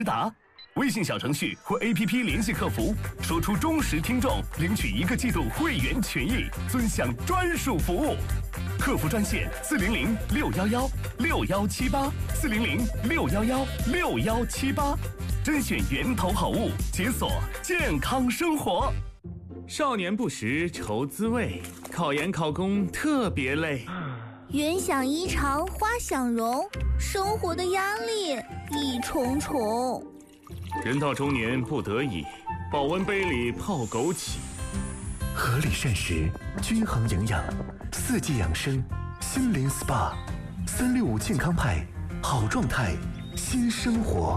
答。微信小程序或 APP 联系客服，说出忠实听众领取1个季度会员权益，尊享专属服务。客服专线400-611-6178，400-611-6178，甄选源头好物，解锁健康生活。 少年不识愁滋味，考研考公特别累。 云想衣裳花想容，生活的压力一重重。 人到中年不得已，保温杯里泡枸杞。 合理膳食，均衡营养，4季养生，心灵 SPA，365健康派，好状态，新生活。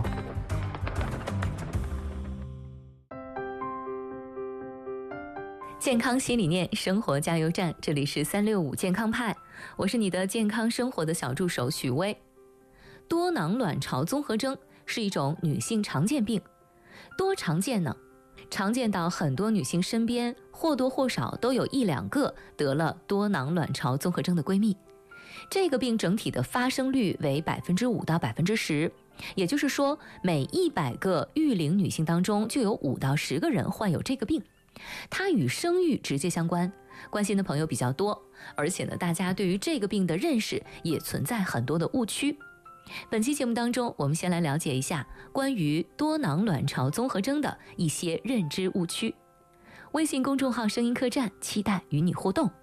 健康新理念，生活加油站，这里是365健康派，我是你的健康生活的小助手许薇。多囊卵巢综合征是一种女性常见病，多常见呢？常见到很多女性身边或多或少都有1、2个得了多囊卵巢综合征的闺蜜。这个病整体的发生率为5%到10%，也就是说，每100个育龄女性当中就有5到10个人患有这个病。它与生育直接相关，关心的朋友比较多，而且呢，大家对于这个病的认识也存在很多的误区。本期节目当中，我们先来了解一下关于多囊卵巢综合征的一些认知误区。微信公众号声音客栈，期待与你互动。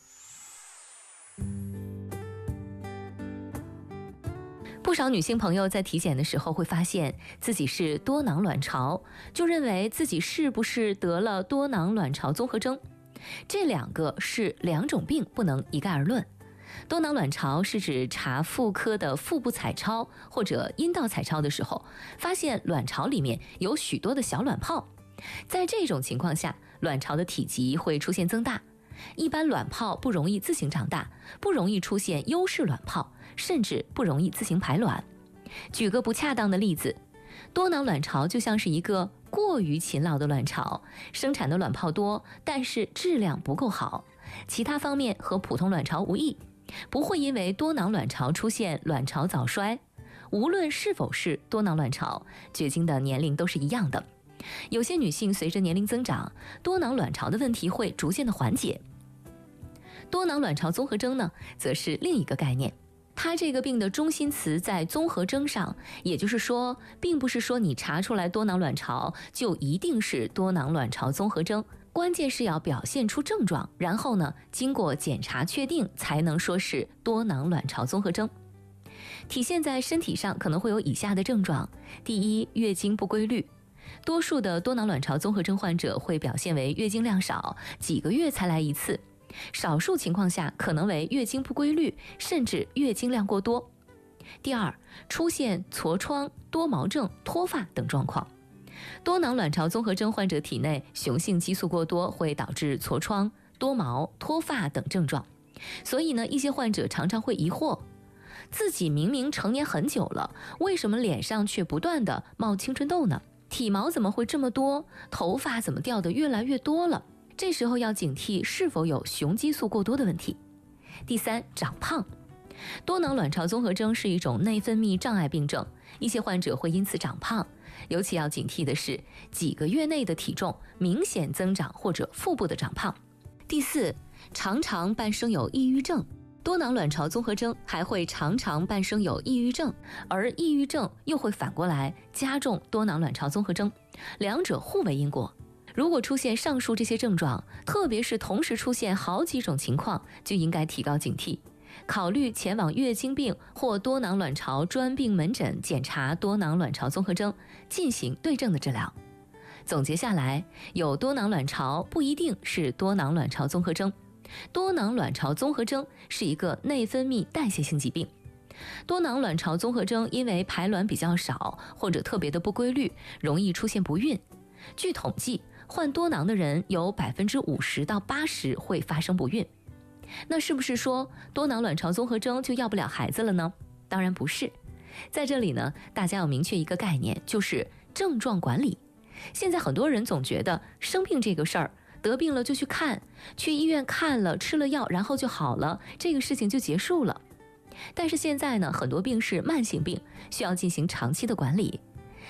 不少女性朋友在体检的时候会发现自己是多囊卵巢，就认为自己是不是得了多囊卵巢综合征。这2个是2种病，不能一概而论。多囊卵巢是指查妇科的腹部彩超或者阴道彩超的时候，发现卵巢里面有许多的小卵泡，在这种情况下，卵巢的体积会出现增大。一般卵泡不容易自行长大，不容易出现优势卵泡，甚至不容易自行排卵。举个不恰当的例子，多囊卵巢就像是一个过于勤劳的卵巢，生产的卵泡多，但是质量不够好，其他方面和普通卵巢无异，不会因为多囊卵巢出现卵巢早衰。无论是否是多囊卵巢，绝经的年龄都是一样的。有些女性随着年龄增长，多囊卵巢的问题会逐渐的缓解。多囊卵巢综合征呢，则是另一个概念。它这个病的中心词在综合征上，也就是说，并不是说你查出来多囊卵巢就一定是多囊卵巢综合征，关键是要表现出症状，然后呢，经过检查确定才能说是多囊卵巢综合征。体现在身体上可能会有以下的症状：第一，月经不规律。多数的多囊卵巢综合征患者会表现为月经量少，几个月才来一次，少数情况下可能为月经不规律，甚至月经量过多。第二，出现痤疮、多毛症、脱发等状况。多囊卵巢综合征患者体内雄性激素过多会导致痤疮、多毛、脱发等症状，所以呢，一些患者常常会疑惑，自己明明成年很久了，为什么脸上却不断的冒青春痘呢？体毛怎么会这么多？头发怎么掉得越来越多了？这时候要警惕是否有雄激素过多的问题。第三，长胖。多囊卵巢综合征是一种内分泌障碍病症，一些患者会因此长胖，尤其要警惕的是几个月内的体重明显增长或者腹部的长胖。第四，常常伴生有抑郁症。多囊卵巢综合征还会常常伴生有抑郁症，而抑郁症又会反过来加重多囊卵巢综合征，两者互为因果。如果出现上述这些症状，特别是同时出现好几种情况，就应该提高警惕，考虑前往月经病或多囊卵巢专病门诊检查多囊卵巢综合征，进行对症的治疗。总结下来，有多囊卵巢不一定是多囊卵巢综合征。多囊卵巢综合征是一个内分泌代谢性疾病。多囊卵巢综合征因为排卵比较少或者特别的不规律，容易出现不孕。据统计，患多囊的人有50%到80%会发生不孕。那是不是说多囊卵巢综合征就要不了孩子了呢？当然不是。在这里呢，大家要明确一个概念，就是症状管理。现在很多人总觉得生病这个事儿，得病了就去看，去医院看了，吃了药，然后就好了，这个事情就结束了。但是现在呢，很多病是慢性病，需要进行长期的管理。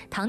糖